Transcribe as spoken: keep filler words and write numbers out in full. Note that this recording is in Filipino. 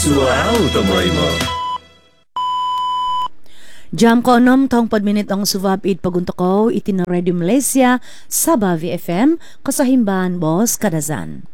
Suau tamoy mo. Jam ko nom tong padminit ang suvab id paguntakaw iti na Radio Malaysia sa Bavi F M kasahimban Boss Kadazan.